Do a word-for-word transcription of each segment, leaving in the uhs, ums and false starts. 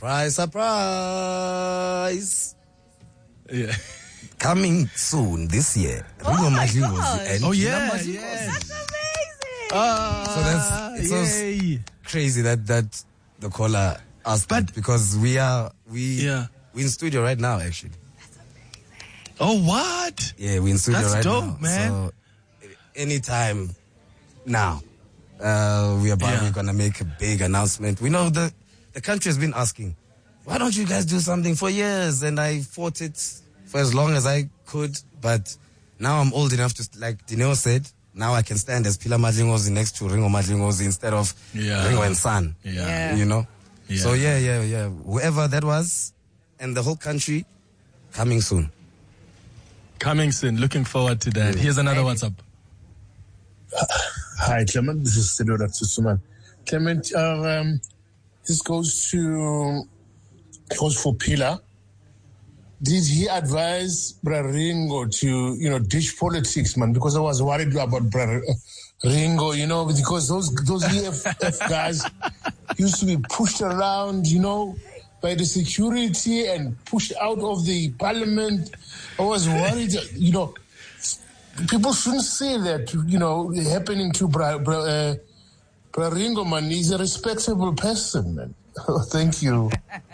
Surprise, surprise. Yeah. Coming soon this year. Oh Ringo my Madlingozi God. and Oh, Kina yeah, Madlingozi. yeah. That's amazing. Ah, So that's it's so yay. crazy that that the caller asked But- that because we are we Yeah. we in studio right now actually. Oh, what? Yeah, we in studio That's right dope, now. man. So anytime now, uh, we are about, Yeah. we're gonna make a big announcement. We know the the country has been asking, why don't you guys do something for years? And I fought it for as long as I could, but now I'm old enough to, like Dineo said, now I can stand as Pila Madlingozi next to Ringo Madlingozi instead of Yeah. Ringo and Son. Yeah. Yeah. You know? Yeah. So yeah, yeah, yeah. Whoever that was, and the whole country, coming soon. Coming soon. Looking forward to that. Here's another WhatsApp. Hi, Clement. This is Sedora Tsusuman. Clement, uh, um, this goes to goes for Pila. Did he advise Bra Ringo to, you know, ditch politics, man? Because I was worried about Bra Ringo, you know, because those those E F F guys used to be pushed around, you know, by the security and pushed out of the parliament. I was worried, you know. People shouldn't say that, you know, happening to Bra, Bra, uh, Bra Ringo, man. He's a respectable person, man. Thank you.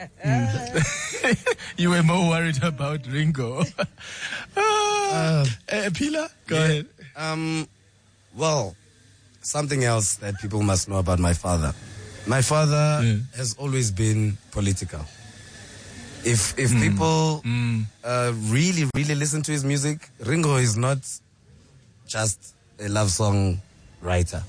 You were more worried about Ringo. uh, uh, Pila, go Yeah. ahead. Um, well, something else that people must know about my father. My father Yeah. has always been political. If if people Uh, really, really listen to his music, Ringo is not just a love song writer.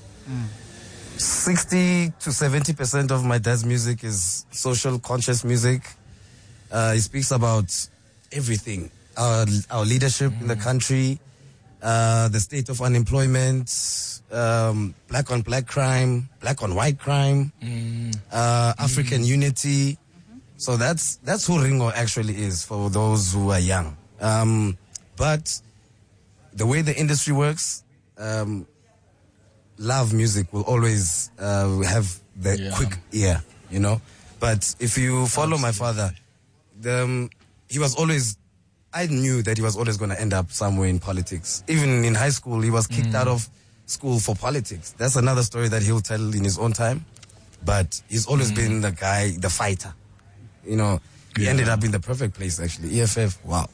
sixty to seventy percent of my dad's music is social conscious music. Uh, he speaks about everything. Our, our leadership in the country, uh, the state of unemployment, um, black on black crime, black on white crime, uh, African unity. So that's that's who Ringo actually is for those who are young. Um, but the way the industry works, um, love music will always uh, have the Yeah. quick ear, you know. But if you follow my father, the, um, he was always, I knew that he was always going to end up somewhere in politics. Even in high school, he was kicked out of school for politics. That's another story that he'll tell in his own time. But he's always been the guy, the fighter. You know, he Yeah. ended up in the perfect place, actually. E F F, wow.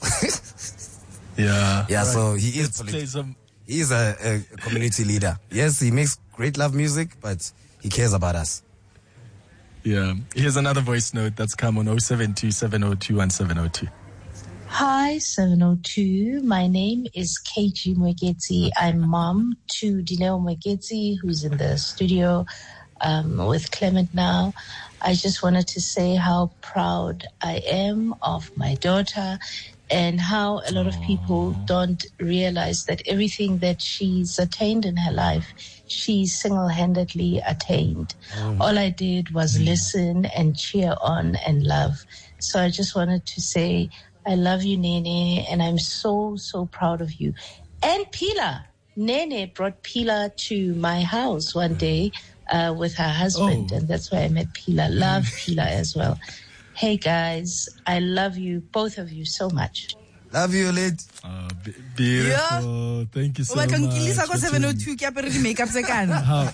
Yeah. yeah, so he is Let's play political. some. He is a, a community leader. Yes, he makes great love music, but he cares about us. Yeah. Here's another voice note that's come on oh seven two, seven oh two, one seven oh two. Hi, seven oh two. My name is K G Mwekezi. I'm mom to Dineo Mwekezi, who's in the studio um, with Clement now. I just wanted to say how proud I am of my daughter and how a lot of people don't realize that everything that she's attained in her life, she single-handedly attained. All I did was listen and cheer on and love. So I just wanted to say, I love you, Nene, and I'm so, so proud of you. And Pila. Nene brought Pila to my house one day uh, with her husband, Oh. and that's why I met Pila. Love Pila as well. Hey, guys, I love you, both of you, so much. Love you, Lid. Oh, b- beautiful. Thank you so O batla much. nkilisa ko What seven oh a- two ke apere di-makeup tse kana. How?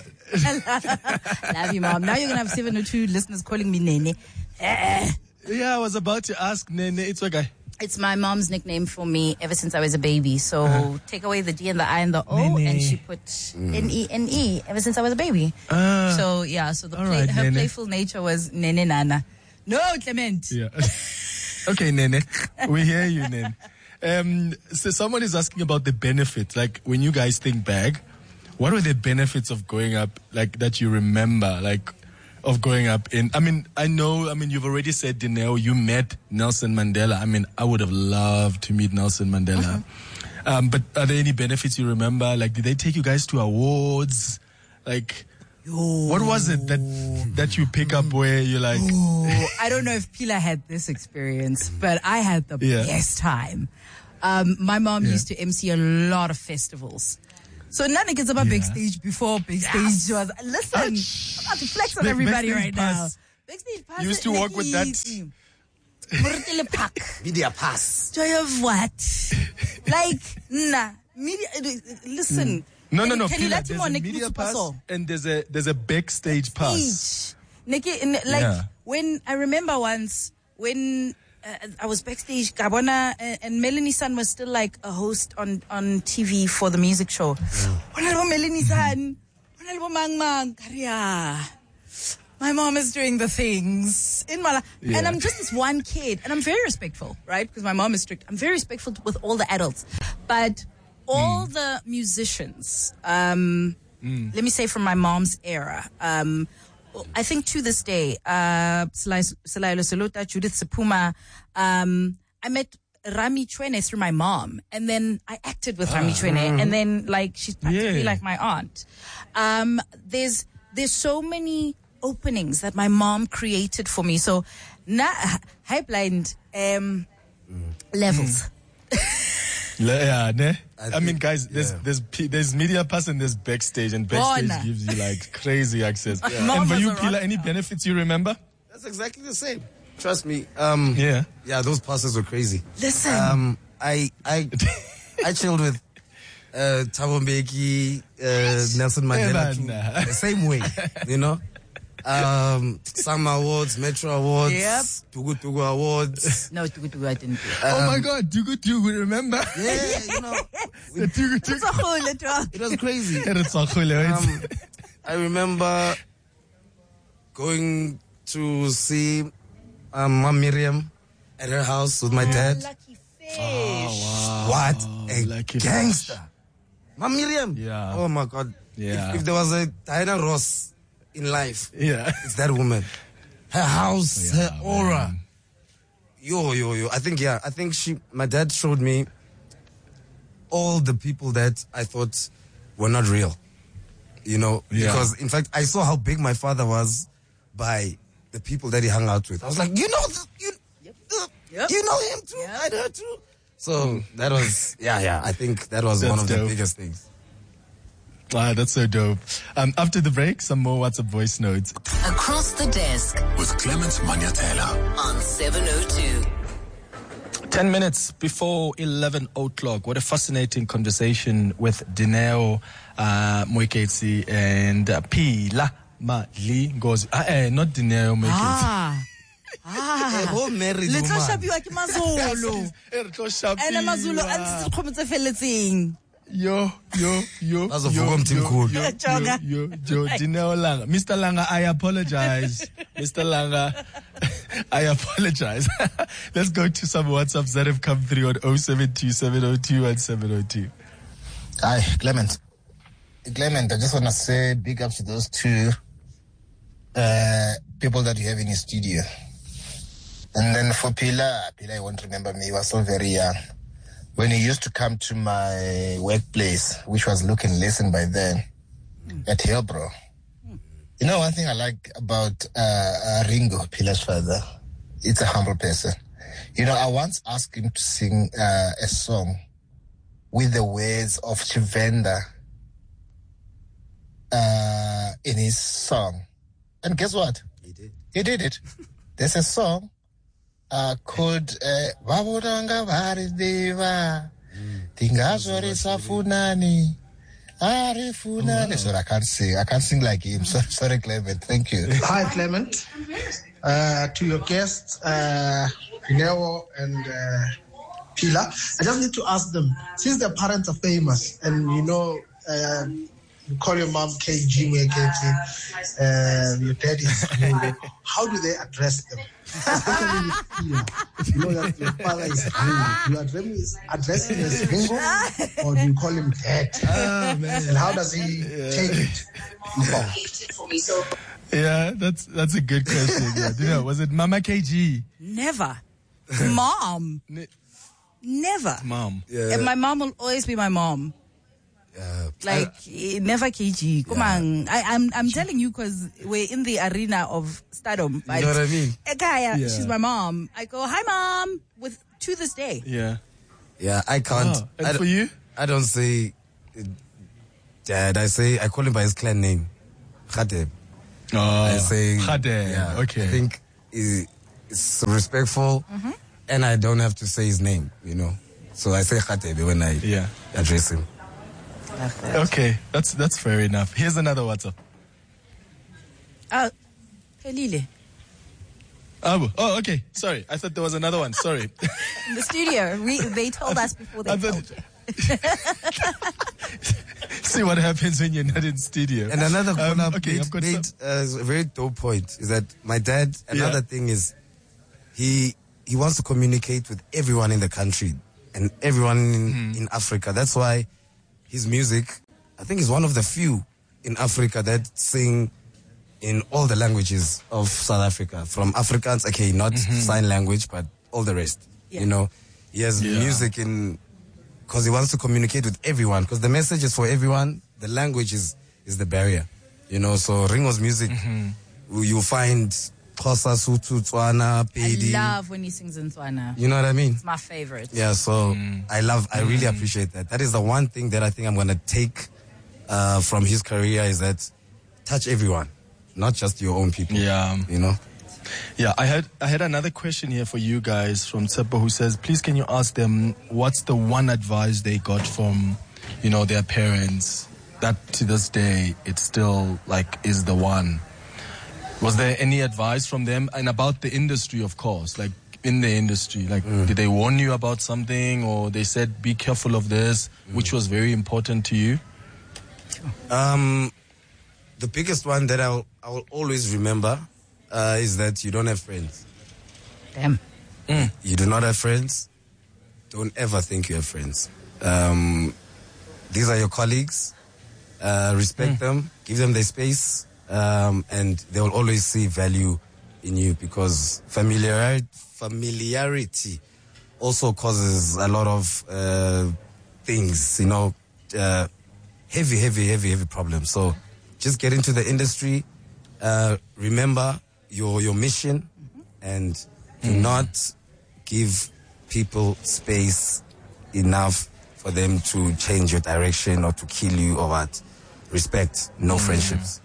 Love you, mom. Now you're going to have seven oh two listeners calling me Nene. Eh. Yeah, I was about to ask Nene. It's okay. It's my mom's nickname for me ever since I was a baby. So take away the D and the I and the O, Nene. and she put N E N E ever since I was a baby. Ah. So yeah, so the All play, right, her Nene. playful nature was Nene Nana. No, Clement. Yeah. Okay, Nene. We hear you, Nene. Um, so someone is asking about the benefits. Like, when you guys think back, what were the benefits of growing up, like, that you remember, like, of growing up in, I mean, I know, I mean, you've already said, Dineo, you met Nelson Mandela. I mean, I would have loved to meet Nelson Mandela. Um, but are there any benefits you remember? Like, did they take you guys to awards? Like, what was it that that you pick up where you're like, Oh, I don't know if Pila had this experience, but I had the Yeah. best time. Um, my mom Yeah. used to M C a lot of festivals. So nothing is about Yeah. backstage before backstage was. Listen, I'm about to flex on Back- everybody backstage right now. pass. Backstage pass. You used to walk with that. Mortele Park. Media pass. Joy of what? Like, nah. Media, listen. No, no, no. Can you Pila, let him there's on a Nick media Mutupaso? pass and there's a there's a backstage pass. Each. Nikki, in- like Yeah. when I remember once when uh, I was backstage, Gabona uh, and Melanie San was still like a host on, on T V for the music show. When I was Melanie San, when I was Mang Mang, Karia, my mom is doing the things in my life, Yeah. and I'm just this one kid, and I'm very respectful, right? Because my mom is strict. I'm very respectful to, with all the adults, but all mm. the musicians. Um, mm. Let me say from my mom's era. Um, I think to this day, uh, Salailo Salota, Judith Sepuma, um, I met Rami Chwene through my mom, and then I acted with ah, Rami Chwene, mm. and then like she's practically yeah. like my aunt. Um, there's there's so many openings that my mom created for me. So, na high blind um, mm. levels. Mm. Yeah, ne? I, I mean, guys, there's yeah. there's there's media pass and there's backstage, and backstage Bona. gives you like crazy access. Yeah. And for you, Pila, any benefits you remember? That's exactly the same. Trust me. Um, yeah, yeah, those passes were crazy. Listen, um, I I I chilled with uh, Thabo Mbeki, uh, Nelson Mandela, too, the same way, you know. Um, Summer Awards, Metro Awards, yep. Tugu Tugu Awards. No, Tugu Tugu I didn't do. Um, oh my God, Tugu Tugu, remember? Yeah, you know. The Tugu Tugu. It was crazy. um, I remember going to see um, Mom Miriam at her house with my dad. Lucky fish. Oh, wow. What a Lucky gangster. fish. Mom Miriam. Yeah. Oh my God. Yeah. If, if there was a Diana Ross in life, yeah, it's that woman. Her house, yeah, her aura. Man. Yo, yo, yo. I think, yeah, I think she, my dad showed me all the people that I thought were not real. You know, yeah. because in fact, I saw how big my father was by the people that he hung out with. I was like, you know, th- you, yep. uh, Yep. you know him too. Yep. I know too. So mm. that was, yeah, yeah. I think that was That's one of dope. the biggest things. Ah, that's so dope. Um, after the break, some more WhatsApp voice notes. Across the Desk with Clement Manyatela on seven oh two. Ten minutes before eleven o'clock. What a fascinating conversation with Dineo uh, Moeketsi and uh, Pila Mali goes. Ah, eh, not Dineo Moeketsi. Ah. Ah. A whole married Le tlo woman. shapiwa ke Mazolo. Ene Mazolo a ntse dikgomo tse felletseng. Yo, yo, yo, That's a yo, Vukom team yo, code. yo, yo, yo, yo, Dineo Langa. Mister Langa, I apologize. Mister Langa, I apologize. Let's go to some WhatsApps that have come through on oh seven two, seven oh two and seven oh two. Hi, Clement. Clement, I just want to say big ups to those two uh, people that you have in your studio. And then for Pila, Pila, you won't remember me. He was so very young. When he used to come to my workplace, which was Look and Listen by then, mm. at Hillbrow. Mm. You know, one thing I like about uh, uh, Ringo, Pila's father, it's a humble person. You know, I once asked him to sing uh, a song with the words of Chivenda uh, in his song. And guess what? He did. He did it. There's a song Uh, called Vavonanga Varideva Tingazore Safunani Arifunani. Sorry, I can't sing. I can't sing like him. So, sorry, Clement. Thank you. Hi, Clement. Uh, to your guests, uh, Leo and uh, Pila, I just need to ask them, since their parents are famous and you know, uh, you call your mom K G Mweketi, uh, your dad is Ringo, how do they address them? Especially with Pila. You know that your father is Ringo. Do you address, address him as Ringo or do you call him Dad? Oh, man. And how does he yeah. take it? Yeah, that's that's a good question. Yeah. Do you know, was it Mama K G? Never. Mom. Ne- Never. Mom. Yeah. And my mom will always be my mom. Yeah. Like I, never K G. Come Yeah. on, I, I'm I'm telling you because we're in the arena of stardom. But you know what I mean? Ekaya, Yeah. she's my mom. I go, hi mom, with to this day. Yeah. Yeah, I can't. Oh, and I, for don't- you? I don't say Dad. I say I call him by his clan name, Khatib. Oh, I say, Khade. yeah, Okay. I think he- it's respectful, Mm-hmm. and I don't have to say his name, you know. So I say Khatebe when I Yeah. address him. Okay, that's that's fair enough. Here's another WhatsApp. Oh, Pelile. Oh, oh, okay. Sorry, I thought there was another one. Sorry. In the studio. We, they told us before they I told thought- you. See what happens when you're not in studio. And another Um, um, okay, made, I've got made, some- uh, a very dope point is that my dad, another Yeah. thing is he he wants to communicate with everyone in the country and everyone in, Hmm. in Africa. That's why his music, I think, is one of the few in Africa that sing in all the languages of South Africa, from Afrikaans, okay, not Mm-hmm. sign language, but all the rest. Yeah. You know, he has Yeah. music in, because he wants to communicate with everyone, because the message is for everyone, the language is, is the barrier. You know, so Ringo's music, Mm-hmm. you find Xhosa, Sotho, Tswana, I Pedi. love when he sings in Tswana. You know what I mean? It's my favorite. Yeah, so Mm. I love, I really appreciate that. That is the one thing that I think I'm going to take uh, from his career is that touch everyone, not just your own people. Yeah. You know? Yeah, I had I had another question here for you guys from Tsepo who says, please can you ask them what's the one advice they got from, you know, their parents that to this day it still like is the one. Was there any advice from them and about the industry, of course, like in the industry, like did they warn you about something or they said be careful of this, which was very important to you? Um, the biggest one that I'll, I will always remember uh, is that you don't have friends. Damn. You do not have friends. Don't ever think you have friends. Um, these are your colleagues. Uh, respect them. Give them their space. Um, and they will always see value in you because familiarity, familiarity also causes a lot of uh, things, you know, uh, heavy, heavy, heavy, heavy problems. So just get into the industry. Uh, remember your your mission and do not give people space enough for them to change your direction or to kill you or what. Respect, no friendships.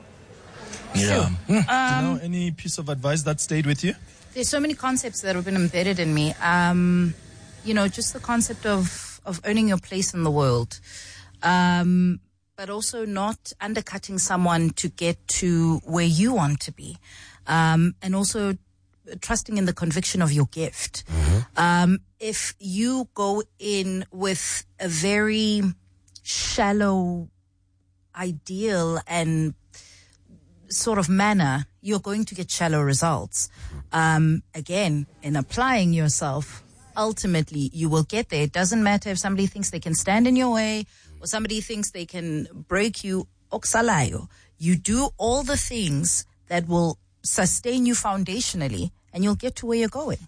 Yeah. Hmm. you know, any piece of advice that stayed with you? There's so many concepts that have been embedded in me. Um, you know, just the concept of, of owning your place in the world. Um, but also not undercutting someone to get to where you want to be. Um, and also trusting in the conviction of your gift. Um, if you go in with a very shallow ideal and sort of manner, you're going to get shallow results. Um, again, in applying yourself, ultimately you will get there. It doesn't matter if somebody thinks they can stand in your way or somebody thinks they can break you. Oksalayo. You do all the things that will sustain you foundationally and you'll get to where you're going.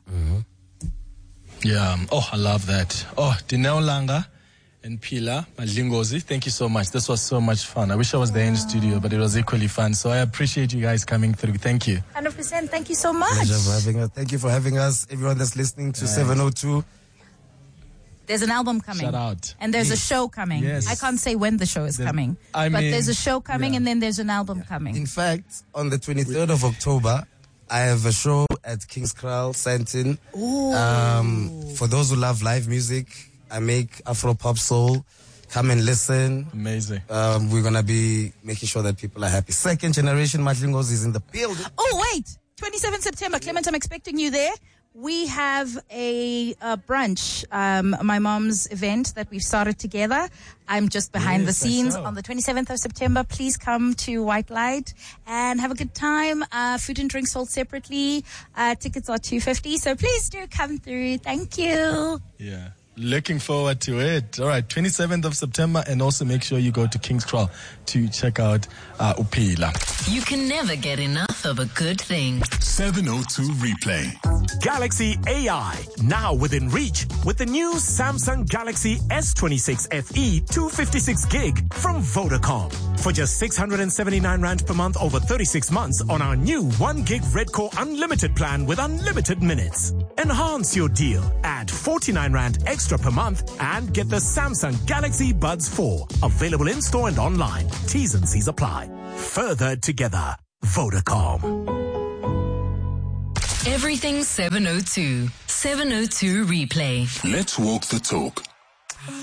Yeah. Oh, I love that. Oh, Dineo Langa and Pila Madlingozi, thank you so much. This was so much fun. I wish I was there in the studio, but it was equally fun. So I appreciate you guys coming through. Thank you. one hundred percent. Thank you so much. Pleasure for having us. Thank you for having us. Everyone that's listening to seven oh two. There's an album coming. Shout out. And there's a show coming. Yes. I can't say when the show is There's- coming. I but mean, there's a show coming yeah. and then there's an album coming. In fact, on the twenty-third of October, I have a show at King's Kraal, Santin. Um, for those who love live music, I make Afro pop soul. Come and listen. Amazing. Um, we're gonna be making sure that people are happy. Second generation Madlingos is in the building. Oh, wait. twenty-seventh September. Clement, I'm expecting you there. We have a, a brunch, um, my mom's event that we've started together. I'm just behind Yes, the I scenes saw. on the twenty-seventh of September. Please come to White Light and have a good time. Uh, food and drinks sold separately. Uh, tickets are two hundred fifty dollars. So please do come through. Thank you. Yeah. Looking forward to it. All right, twenty-seventh of September, and also make sure you go to King's Kraal to check out uh, Upila. You can never get enough of a good thing. seven oh two Replay. Galaxy A I, now within reach with the new Samsung Galaxy S twenty-six F E two fifty-six gig from Vodacom. For just six hundred seventy-nine rand per month over thirty-six months on our new one gig Redcore Unlimited plan with unlimited minutes. Enhance your deal. Add forty-nine rand extra per month and get the Samsung Galaxy Buds four. Available in store and online. T's and C's apply. Further together. Vodacom. Everything seven oh two. seven oh two Replay. Let's walk the talk.